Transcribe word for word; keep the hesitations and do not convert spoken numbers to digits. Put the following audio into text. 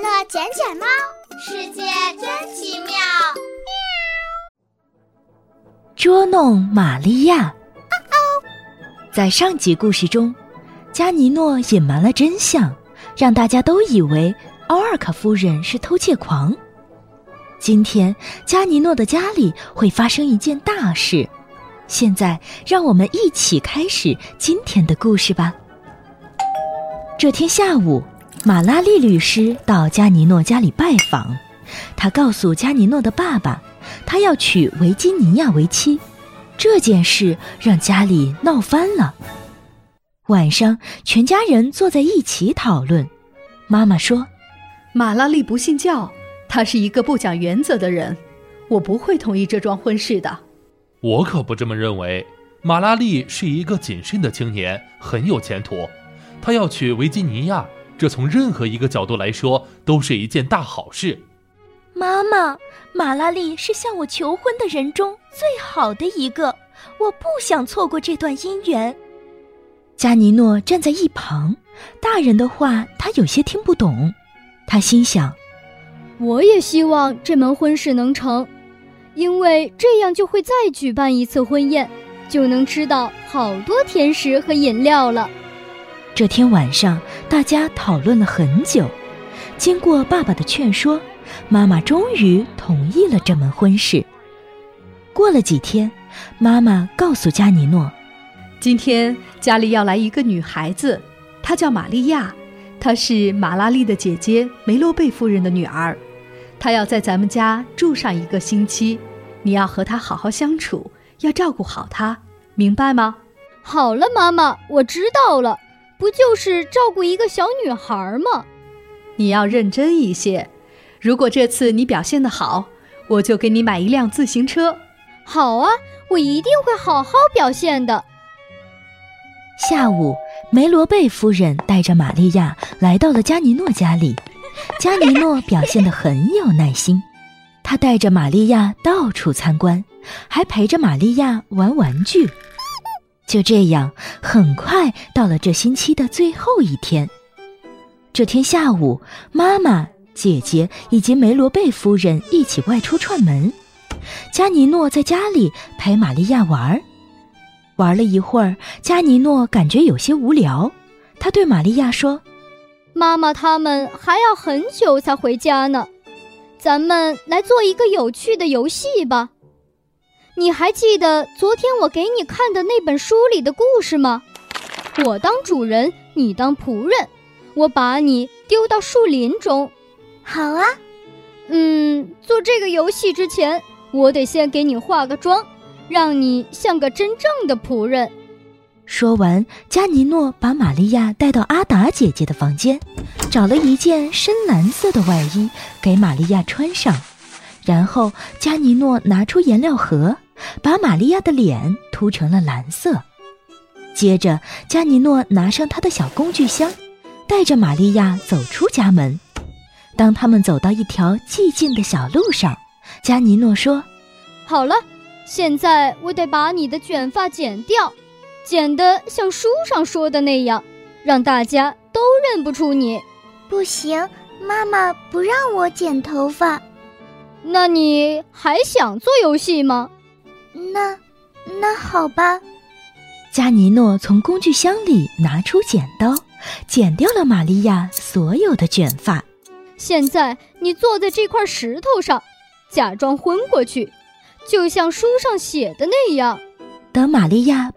乐捡捡猫，世界真奇妙。 捉弄玛利亚。在上集故事中，加尼诺隐瞒了真相，让大家都以为奥尔卡夫人是偷窃狂。今天加尼诺的家里会发生一件大事，现在让我们一起开始今天的故事吧。这天下午，马拉利律师到加尼诺家里拜访，他告诉加尼诺的爸爸，他要娶维吉尼亚为妻。这件事让家里闹翻了。晚上，全家人坐在一起讨论。妈妈说， 马拉利不信教，他是一个不讲原则的人，我不会同意这桩婚事的。 我可不这么认为，马拉利是一个谨慎的青年，很有前途。他要娶维吉尼亚，这从任何一个角度来说都是一件大好事。 妈妈，马拉利是向我求婚的人中最好的一个，我不想错过这段姻缘。加尼诺站在一旁，大人的话他有些听不懂。他心想， 我也希望这门婚事能成，因为这样就会再举办一次婚宴，就能吃到好多甜食和饮料了。 这天晚上，大家讨论了很久，经过爸爸的劝说，妈妈终于同意了这门婚事。过了几天，妈妈告诉加尼诺， 今天家里要来一个女孩子，她叫玛利亚，她是马拉利的姐姐梅洛贝夫人的女儿，她要在咱们家住上一个星期，你要和她好好相处，要照顾好她，明白吗？ 好了，妈妈，我知道了，不就是照顾一个小女孩吗？ 你要认真一些，如果这次你表现得好，我就给你买一辆自行车。 好啊，我一定会好好表现的。 下午，梅罗贝夫人带着玛利亚来到了加尼诺家里。加尼诺表现得很有耐心，他带着玛利亚到处参观，还陪着玛利亚玩玩具。就这样，很快到了这星期的最后一天。这天下午，妈妈、姐姐以及梅罗贝夫人一起外出串门。加尼诺在家里陪玛利亚玩。玩了一会儿，加尼诺感觉有些无聊，他对玛利亚说， 妈妈他们还要很久才回家呢，咱们来做一个有趣的游戏吧。你还记得昨天我给你看的那本书里的故事吗？我当主人，你当仆人，我把你丢到树林中。 好啊。 嗯，做这个游戏之前，我得先给你化个妆，让你像个真正的仆人。 说完，加尼诺把玛利亚带到阿达姐姐的房间，找了一件深蓝色的外衣给玛利亚穿上，然后加尼诺拿出颜料盒，把玛利亚的脸涂成了蓝色。接着，加尼诺拿上他的小工具箱，带着玛利亚走出家门。当他们走到一条寂静的小路上，加尼诺说， 好了，现在我得把你的卷发剪掉，剪得像书上说的那样，让大家都认不出你。 不行，妈妈不让我剪头发。 那你还想做游戏吗？ 那那好吧。 加尼诺从工具箱里拿出剪刀，剪掉了玛利亚所有的卷发。 现在你坐在这块石头上，假装昏过去，就像书上写的那样。 等玛利亚